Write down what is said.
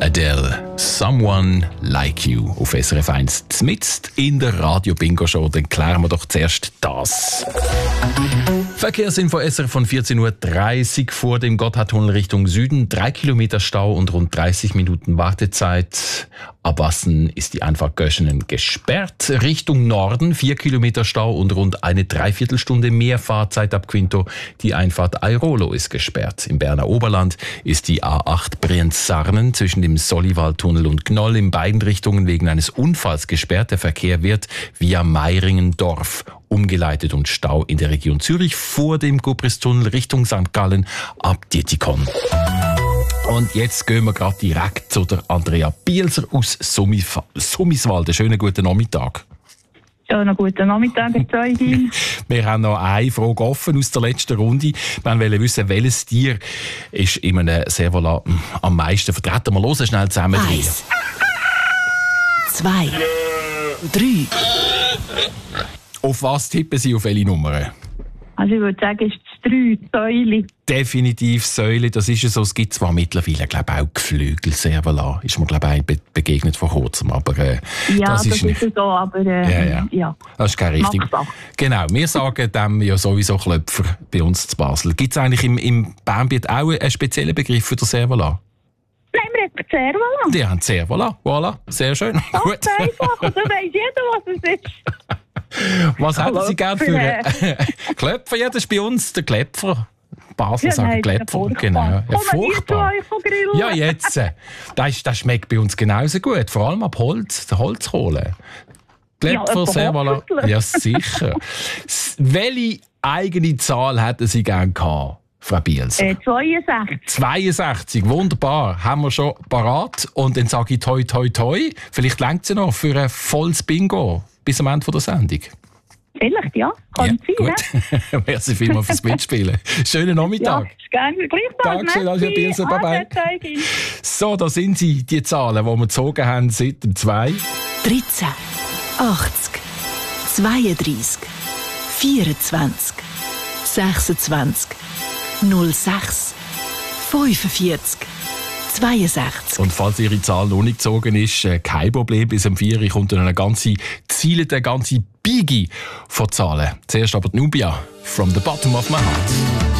Adele, Someone Like You auf SRF 1. Zmitzt in der Radio-Bingo-Show, dann klären wir doch zuerst das. Verkehrsinfo SRF von 14.30 Uhr vor dem Gotthardtunnel Richtung Süden. 3 Kilometer Stau und rund 30 Minuten Wartezeit. Ab Wassen ist die Einfahrt Göschenen gesperrt. Richtung Norden 4 Kilometer Stau und rund eine Dreiviertelstunde mehr Fahrzeit ab Quinto. Die Einfahrt Airolo ist gesperrt. Im Berner Oberland ist die A8 Brienz-Sarnen zwischen dem Solliwaldtunnel und Gnoll in beiden Richtungen wegen eines Unfalls gesperrt. Der Verkehr wird via Meiringen-Dorf umgeleitet und Stau in der Region Zürich vor dem Gubristunnel Richtung St. Gallen ab Dietikon. Und jetzt gehen wir gerade direkt zu der Andrea Bielser aus Summiswalde. Schönen guten Nachmittag. Schönen guten Nachmittag, Herr Zeugin. Wir haben noch eine Frage offen aus der letzten Runde. Wir wollen wissen, welches Tier ist in einem Servola am meisten vertreten. Wir hören schnell zusammen. 1, 2, 3. Auf was tippen Sie, auf welche Nummern? Also ich würde sagen, es ist das 3, Säule. Definitiv Säule, das ist es so. Es gibt zwar mittlerweile, glaube ich, auch Geflügel, Servola. Ist mir, glaube ich, begegnet vor kurzem. Aber, ja, das ist nicht so, aber ja. Das ist keine richtig. Genau, wir sagen dem ja sowieso Klöpfer bei uns zu Basel. Gibt es eigentlich im Bernbiet auch einen speziellen Begriff für den Servola? Nein, wir haben Servola. Die haben Servola, voilà, sehr schön. Ganz Gut. einfach, und dann weiss jeder, was es ist. Was hätten Sie gerne für einen Klöpfer? Ja, das ist bei uns der Klepfer. Basel sagen Klepfer. Genau. Ja, furchtbar. Ja, jetzt. Das schmeckt bei uns genauso gut. Vor allem ab Holz, der Holzkohle. Klepfer, Servola. Ja, sicher. Welche eigene Zahl hätten Sie gerne gehabt, Frau Bielser? 62. 62, wunderbar. Haben wir schon parat. Und dann sage ich toi, toi, toi. Vielleicht reicht es ja noch für ein volles Bingo bis am Ende der Sendung. Vielleicht, ja. Kann sein, gut. Merci vielmals fürs Mitspielen. Schönen Nachmittag. Ja, ist gerne. Gleichfalls. Dankeschön, Herr Bielser. Bye-bye. So, da sind sie, die Zahlen, die wir gezogen haben seit dem 2. 13, 80, 32, 24, 26, 06, 45, 62. Und falls Ihre Zahl noch nicht gezogen ist, kein Problem. Bis am 4 kommt dann eine ganze Ziele, eine ganze Bigi von Zahlen. Zuerst aber die Nubia, From the Bottom of My Heart.